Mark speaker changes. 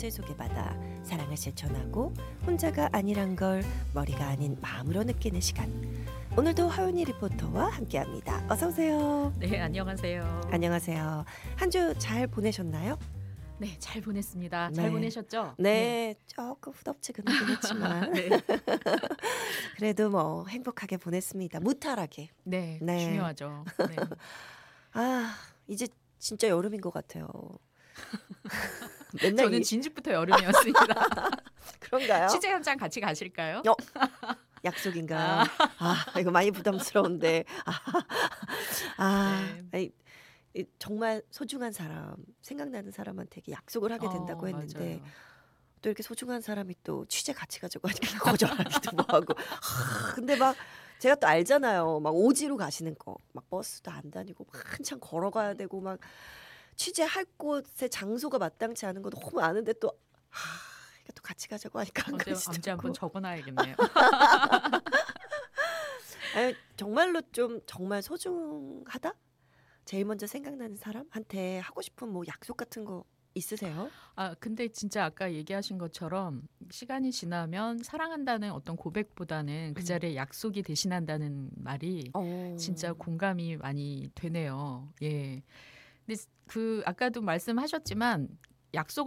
Speaker 1: 곳을 소개받아 사랑을 실천하고 혼자가 아니란 걸 머리가 아닌 마음으로 느끼는 시간. 오늘도 하윤이 리포터와 함께합니다. 어서 오세요.
Speaker 2: 네, 안녕하세요.
Speaker 1: 안녕하세요. 한 주 잘 보내셨나요?
Speaker 2: 네, 잘 보냈습니다.
Speaker 1: 네.
Speaker 2: 잘 보내셨죠?
Speaker 1: 네, 조금 후덥지근하긴 했지만
Speaker 2: 네.
Speaker 1: 그래도 뭐 행복하게 보냈습니다. 무탈하게.
Speaker 2: 네,
Speaker 1: 네.
Speaker 2: 중요하죠. 네.
Speaker 1: 아, 이제 진짜 여름인 것 같아요. 맨날
Speaker 2: 저는 진즉부터 여름이었습니다.
Speaker 1: 그런가요?
Speaker 2: 취재 현장 같이 가실까요?
Speaker 1: 약속인가요? 이거 많이 부담스러운데.
Speaker 2: 네.
Speaker 1: 아니, 정말 소중한 사람, 생각나는 사람한테 이렇게 약속을 하게 된다고 했는데
Speaker 2: 맞아요.
Speaker 1: 또 이렇게 소중한 사람이 또 취재 같이 가자고 하니까 거절하기도 뭐하고. 근데 막 제가 또 알잖아요. 막 오지로 가시는 거, 막 버스도 안 다니고 막 한참 걸어가야 되고 막 취재할 곳의 장소가 마땅치 않은 거 너무 아는데 또 이게 또 같이 가자고 하니까 안
Speaker 2: 언제 한번
Speaker 1: 가시더라고.
Speaker 2: 적어놔야겠네요.
Speaker 1: 아니, 정말로 좀 정말 소중하다? 제일 먼저 생각나는 사람한테 하고 싶은 뭐 약속 같은 거 있으세요?
Speaker 2: 근데 진짜 아까 얘기하신 것처럼 시간이 지나면 사랑한다는 어떤 고백보다는 그 자리에 약속이 대신한다는 말이 진짜 공감이 많이 되네요. 예. 근데 아까도 말씀하셨지만 약속